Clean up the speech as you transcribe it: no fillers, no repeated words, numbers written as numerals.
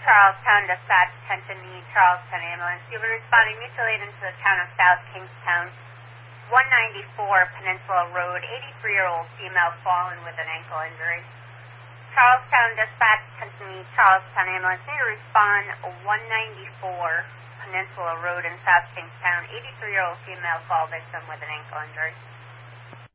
Charlestown Dispatch, attention need Charlestown ambulance. You'll be responding mutually into the town of South Kingstown, 194 Peninsula Road, 83-year-old female fallen with an ankle injury. Charlestown Dispatch, attention need Charlestown ambulance. Need to respond 194 Peninsula Road in South Kingstown, 83-year-old female fall victim with an ankle injury.